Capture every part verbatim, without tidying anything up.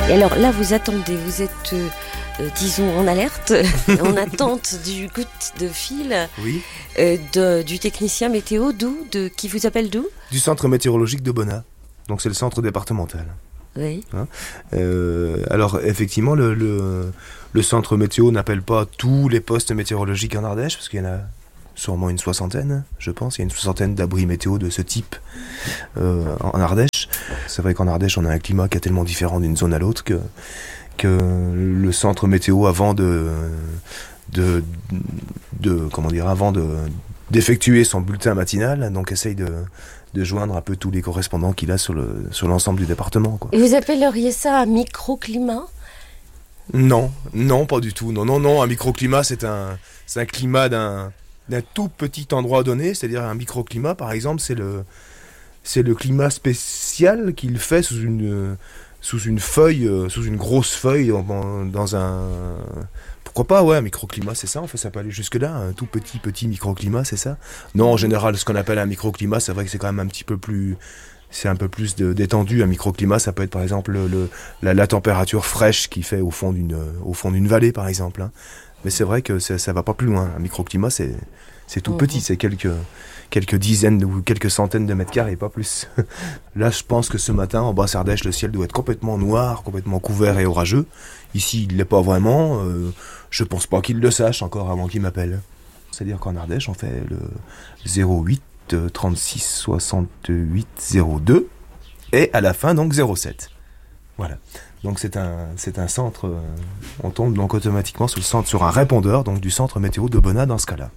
Et alors là, vous attendez, vous êtes, euh, euh, disons, en alerte, en attente du coup de fil oui. euh, de, du technicien météo, d'où de, qui vous appelle d'où? Du centre météorologique de Bonnat. Donc c'est le centre départemental. Oui. Hein euh, alors effectivement, le, le, le centre météo n'appelle pas tous les postes météorologiques en Ardèche, parce qu'il y en a sûrement une soixantaine, je pense. Il y a une soixantaine d'abris météo de ce type euh, en Ardèche. C'est vrai qu'en Ardèche, on a un climat qui est tellement différent d'une zone à l'autre que, que le centre météo, avant de, de, de comment dire, avant de d'effectuer son bulletin matinal, donc essaye de de joindre un peu tous les correspondants qu'il a sur le sur l'ensemble du département, quoi. Et vous appelleriez ça un microclimat? Non, non, pas du tout. Non, non, non. Un microclimat, c'est un c'est un climat d'un d'un tout petit endroit donné, c'est-à-dire un microclimat, par exemple, c'est le c'est le climat spécial qu'il fait sous une sous une feuille, sous une grosse feuille dans, dans un pourquoi pas, ouais, un microclimat, c'est ça, en fait, ça peut aller jusque-là, un tout petit, petit microclimat, c'est ça. Non, en général, ce qu'on appelle un microclimat, c'est vrai que c'est quand même un petit peu plus, c'est un peu plus de, détendu. Un microclimat, ça peut être, par exemple, le, la, la température fraîche qu'il fait au fond d'une, au fond d'une vallée, par exemple, hein. Mais c'est vrai que ça, ça va pas plus loin. Un microclimat, c'est, c'est tout mmh. petit, c'est quelques, quelques dizaines ou quelques centaines de mètres carrés, pas plus. Là, je pense que ce matin, en Basse-Ardèche, le ciel doit être complètement noir, complètement couvert et orageux. Ici, il l'est pas vraiment. Euh, je pense pas qu'il le sache encore avant qu'il m'appelle. C'est-à-dire qu'en Ardèche, on fait le zéro huit trente-six soixante-huit zéro deux et à la fin, donc, zéro sept. Voilà. Donc c'est un, c'est un centre, euh, on tombe donc automatiquement sur, le centre, sur un répondeur donc du centre météo de Bonnat dans ce cas-là.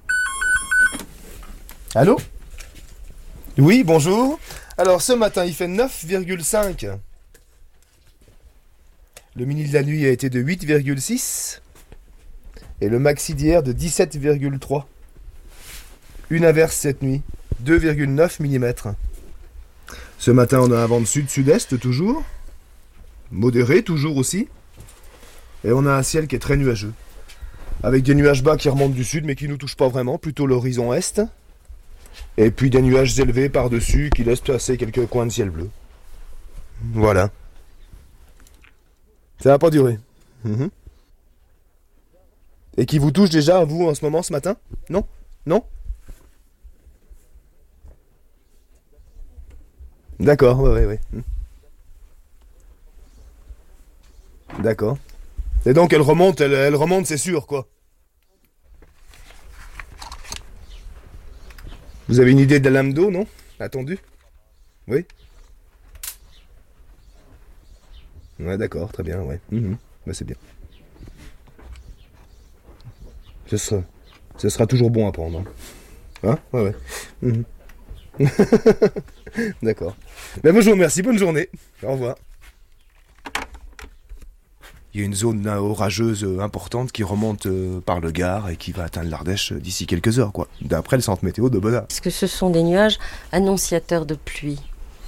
Allô ? Oui, bonjour. Alors ce matin il fait neuf virgule cinq. Le mini de la nuit a été de huit virgule six et le maxi d'hier de dix-sept virgule trois. Une averse cette nuit, deux virgule neuf millimètres. Ce matin on a un vent de sud-sud-est toujours. Modéré toujours aussi, et on a un ciel qui est très nuageux, avec des nuages bas qui remontent du sud mais qui ne nous touchent pas vraiment, plutôt l'horizon est, et puis des nuages élevés par-dessus qui laissent passer quelques coins de ciel bleu. Voilà. Ça va pas durer. Mmh. Et qui vous touche déjà, vous, en ce moment, ce matin ? Non ? Non ? D'accord, ouais, ouais, ouais. Mmh. D'accord. Et donc elle remonte, elle, elle remonte, c'est sûr, quoi. Vous avez une idée de la lame d'eau, non ? Attendu ? Oui ? Ouais, d'accord, très bien, ouais. Mmh. Bah, c'est bien. Ce sera, ce sera toujours bon à prendre. Hein ? Hein ? Ouais, ouais. Mmh. D'accord. Ben, moi, je vous remercie, bonne journée. Au revoir. Il y a une zone orageuse importante qui remonte par le Gard et qui va atteindre l'Ardèche d'ici quelques heures, quoi, d'après le centre météo de Bonnat. Est-ce que ce sont des nuages annonciateurs de pluie ?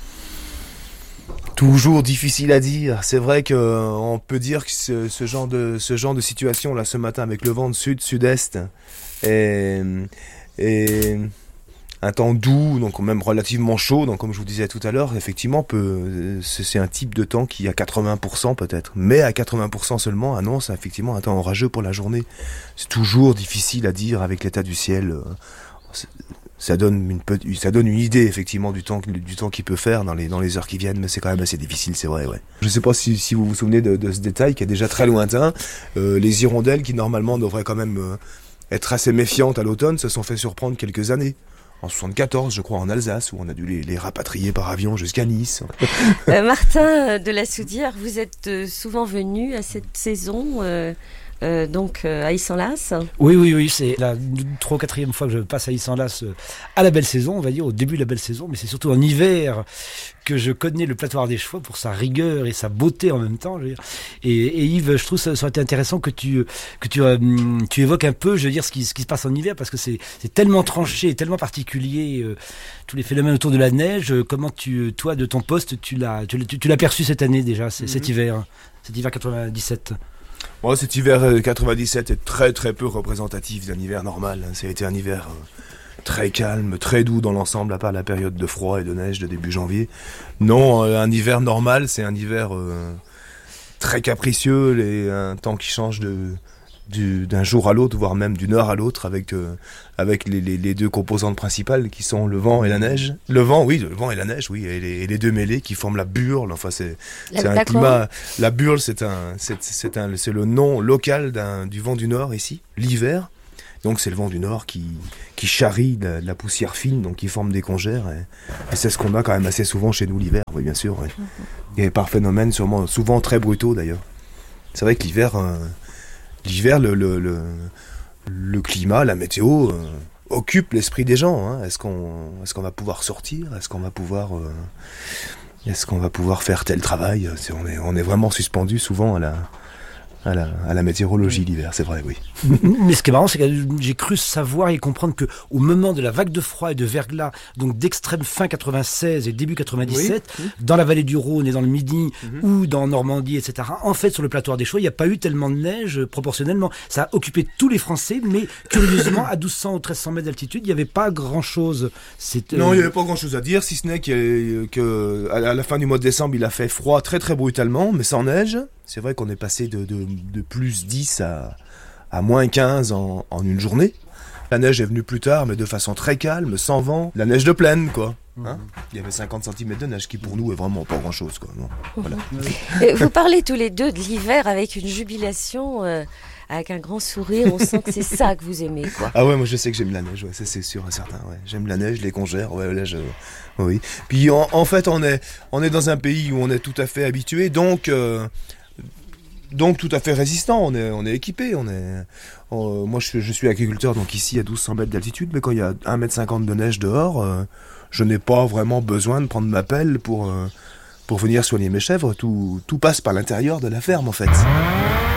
Toujours difficile à dire. C'est vrai qu'on peut dire que ce, ce, genre de, ce genre de situation, là, ce matin, avec le vent de sud-sud-est et, et un temps doux, donc même relativement chaud, donc comme je vous disais tout à l'heure, effectivement, peut, c'est un type de temps qui à quatre-vingts pour cent peut-être, mais à quatre-vingts pour cent seulement annonce effectivement un temps orageux pour la journée. C'est toujours difficile à dire avec l'état du ciel. Ça donne une, ça donne une idée effectivement du temps, du temps qu'il peut faire dans les, dans les heures qui viennent, mais c'est quand même assez difficile, c'est vrai, ouais. Je ne sais pas si, si vous vous souvenez de, de ce détail qui est déjà très lointain. Euh, les hirondelles qui normalement devraient quand même euh, être assez méfiantes à l'automne se sont fait surprendre quelques années. En soixante-quatorze, je crois, en Alsace, où on a dû les, les rapatrier par avion jusqu'à Nice. euh, Martin de la Soudière, vous êtes souvent venu à cette saison euh, euh, donc euh, à Issenlas ? Oui, oui, oui, c'est la trois ou quatrième fois que je passe à Issenlas euh, à la belle saison, on va dire, au début de la belle saison, mais c'est surtout en hiver que je connais le plateau ardéchois pour sa rigueur et sa beauté en même temps. Je veux dire. Et, et Yves, je trouve ça, ça aurait été intéressant que tu que tu, euh, tu évoques un peu, je veux dire, ce qui, ce qui se passe en hiver, parce que c'est, c'est tellement tranché, tellement particulier, euh, tous les phénomènes autour de la neige. Euh, comment tu, toi, de ton poste, tu l'as, tu, tu, tu l'as perçu cette année déjà, c'est, mm-hmm. cet hiver, cet hiver quatre-vingt-dix-sept. Bon, cet hiver quatre-vingt-dix-sept est très très peu représentatif d'un hiver normal. Ça a été un hiver euh, très calme, très doux dans l'ensemble, à part la période de froid et de neige de début janvier. Non, euh, un hiver normal, c'est un hiver, euh, très capricieux, les, un temps qui change de, du, d'un jour à l'autre, voire même d'une heure à l'autre, avec, euh, avec les, les, les deux composantes principales qui sont le vent et la neige. Le vent, oui, le vent et la neige, oui, et les, et les deux mêlées qui forment la burle. Enfin, c'est, c'est un climat. La burle, c'est un, c'est, c'est un, c'est le nom local d'un, du vent du Nord ici, l'hiver. Donc c'est le vent du Nord qui, qui charrie de la, de la poussière fine, donc qui forme des congères. Et, et c'est ce qu'on a quand même assez souvent chez nous l'hiver, oui, bien sûr. Oui. Et par phénomènes sûrement, souvent très brutaux d'ailleurs. C'est vrai que l'hiver, euh, l'hiver le, le, le, le climat, la météo, euh, occupe l'esprit des gens. Hein. Est-ce qu'on, est-ce qu'on va pouvoir sortir ? Est-ce qu'on va pouvoir, euh, est-ce qu'on va pouvoir faire tel travail ? c'est, on, est, on est vraiment suspendu souvent à la... À la, à la météorologie l'hiver, c'est vrai, oui. Mais ce qui est marrant, c'est que j'ai cru savoir et comprendre que au moment de la vague de froid et de verglas, donc d'extrême fin quatre-vingt-seize et début quatre-vingt-dix-sept, oui, oui. dans la vallée du Rhône et dans le Midi, mm-hmm. ou dans Normandie, et cetera, en fait, sur le plateau des Choix, il n'y a pas eu tellement de neige proportionnellement. Ça a occupé tous les Français, mais curieusement, à douze cents ou treize cents mètres d'altitude, il n'y avait pas grand-chose. C'était... Non, il n'y avait pas grand-chose à dire, si ce n'est qu'à que, à la fin du mois de décembre, il a fait froid très très brutalement, mais sans neige. C'est vrai qu'on est passé de, de, de plus dix à, à moins quinze en, en une journée. La neige est venue plus tard, mais de façon très calme, sans vent. La neige de plaine, quoi. Hein, il y avait cinquante centimètres de neige, qui pour nous est vraiment pas grand-chose, quoi. Non, voilà. Vous parlez tous les deux de l'hiver avec une jubilation, euh, avec un grand sourire. On sent que c'est ça que vous aimez, quoi. Ah ouais, moi je sais que j'aime la neige, ouais, ça c'est sûr et certain. Ouais. J'aime la neige, les congères, ouais, là je... oui. Puis en, en fait, on est, on est dans un pays où on est tout à fait habitué, donc... Euh, Donc tout à fait résistant, on est, on est équipé, on est, on, moi je, je suis agriculteur donc ici à douze cents mètres d'altitude, mais quand il y a un mètre cinquante de neige dehors, euh, je n'ai pas vraiment besoin de prendre ma pelle pour, euh, pour venir soigner mes chèvres, tout, tout passe par l'intérieur de la ferme en fait.